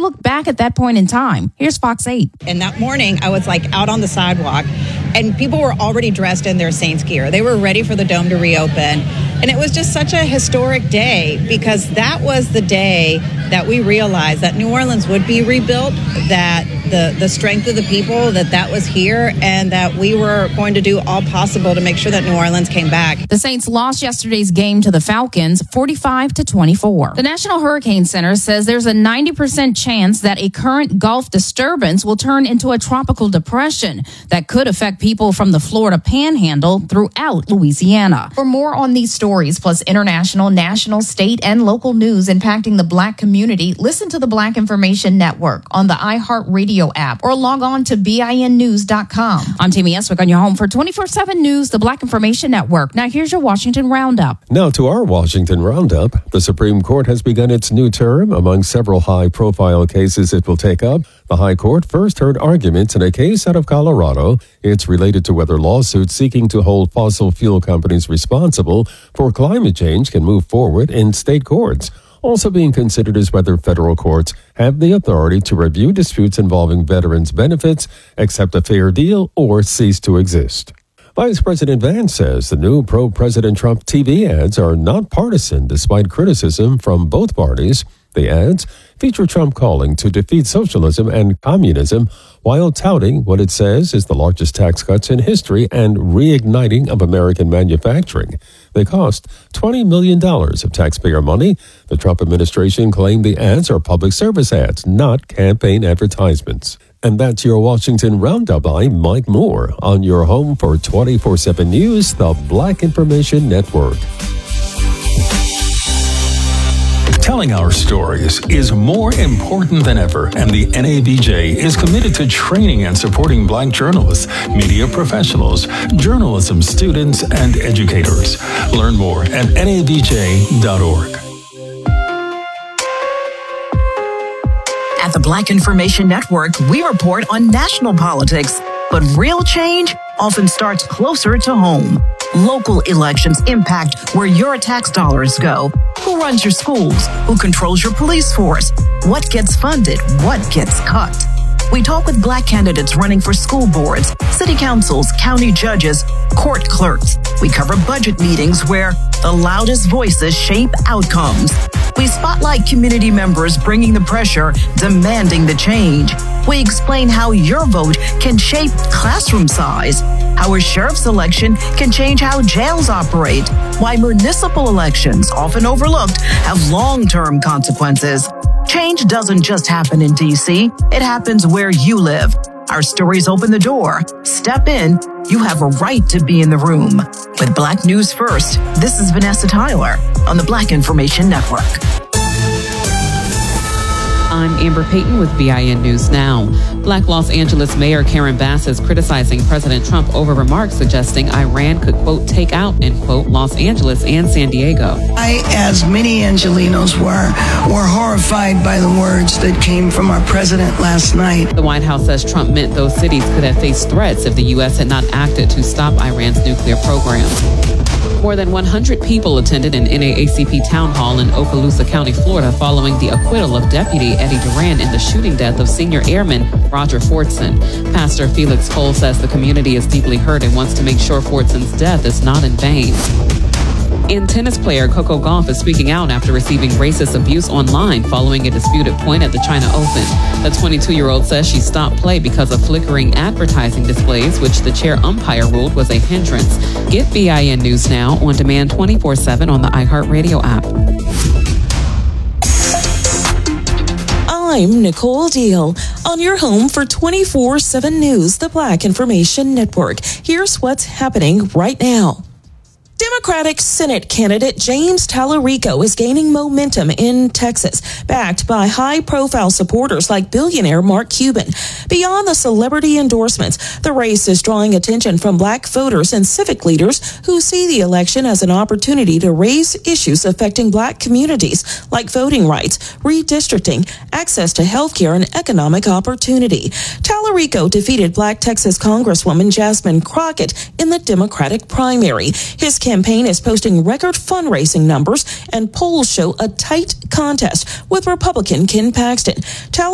look back at that point in time. Here's Fox 8. And that morning, I was out on the sidewalk, and people were already dressed in their Saints gear. They were ready for the dome to reopen. And it was just such a historic day, because that was the day that we realized that New Orleans would be rebuilt, that the strength of the people, that was here, and that we were going to do all possible to make sure that New Orleans came back. The Saints lost yesterday's game to the Falcons 45-24. The National Hurricane Center says there's a 90% chance that a current Gulf disturbance will turn into a tropical depression that could affect people from the Florida Panhandle throughout Louisiana. For more on these stories, plus international, national, state, and local news impacting the Black community, listen to the Black Information Network on the iHeartRadio app or log on to BINnews.com. I'm Tammy Eswick on your home for 24/7 News, the Black Information Network. Now here's your Washington Roundup. Now to our Washington Roundup. The Supreme Court has begun its new term. Among several high-profile cases it will take up, the High Court first heard arguments in a case out of Colorado. It's related to whether lawsuits seeking to hold fossil fuel companies responsible for climate change can move forward in state courts. Also being considered is whether federal courts have the authority to review disputes involving veterans' benefits, accept a fair deal, or cease to exist. Vice President Vance says the new pro-President Trump TV ads are not partisan despite criticism from both parties. The ads feature Trump calling to defeat socialism and communism while touting what it says is the largest tax cuts in history and reigniting of American manufacturing. They cost $20 million of taxpayer money. The Trump administration claimed the ads are public service ads, not campaign advertisements. And that's your Washington Roundup. I'm Mike Moore on your home for 24/7 News, the Black Information Network. Telling our stories is more important than ever, and the NABJ is committed to training and supporting Black journalists, media professionals, journalism students, and educators. Learn more at nabj.org. At the Black Information Network, we report on national politics, but real change often starts closer to home. Local elections impact where your tax dollars go. Who runs your schools? Who controls your police force? What gets funded? What gets cut? We talk with Black candidates running for school boards, city councils, county judges, court clerks. We cover budget meetings where the loudest voices shape outcomes. We spotlight community members bringing the pressure, demanding the change. We explain how your vote can shape classroom size, how a sheriff's election can change how jails operate, why municipal elections, often overlooked, have long-term consequences. Change doesn't just happen in D.C., it happens where you live. Our stories open the door. Step in. You have a right to be in the room. With Black News First, this is Vanessa Tyler on the Black Information Network. I'm Amber Payton with BIN News Now. Black Los Angeles Mayor Karen Bass is criticizing President Trump over remarks suggesting Iran could, quote, take out, end quote, Los Angeles and San Diego. I, as many Angelinos were horrified by the words that came from our president last night. The White House says Trump meant those cities could have faced threats if the U.S. had not acted to stop Iran's nuclear program. More than 100 people attended an NAACP town hall in Okaloosa County, Florida, following the acquittal of Deputy Eddie Duran in the shooting death of senior airman Roger Fortson. Pastor Felix Cole says the community is deeply hurt and wants to make sure Fortson's death is not in vain. And tennis player Coco Gauff is speaking out after receiving racist abuse online following a disputed point at the China Open. The 22-year-old says she stopped play because of flickering advertising displays, which the chair umpire ruled was a hindrance. Get BIN News Now on demand 24/7 on the iHeartRadio app. I'm Nicole Deal on your home for 24/7 News, the Black Information Network. Here's what's happening right now. Democratic Senate candidate James Tallarico is gaining momentum in Texas, backed by high-profile supporters like billionaire Mark Cuban. Beyond the celebrity endorsements, the race is drawing attention from Black voters and civic leaders who see the election as an opportunity to raise issues affecting Black communities like voting rights, redistricting, access to health care, and economic opportunity. Tallarico defeated Black Texas Congresswoman Jasmine Crockett in the Democratic primary. His campaign is posting record fundraising numbers, and polls show a tight contest with Republican Ken Paxton.